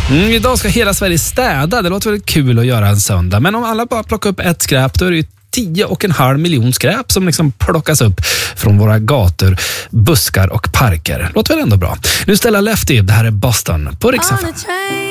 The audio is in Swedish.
Idag ska hela Sverige städa. Det låter väldigt kul att göra en söndag. Men om alla bara plockar upp ett skräp, då är det ju 10,5 miljoner skräp som liksom plockas upp från våra gator, buskar och parker. Låter väl ändå bra. Nu ställer Lefty, det här är Boston på Rix FM.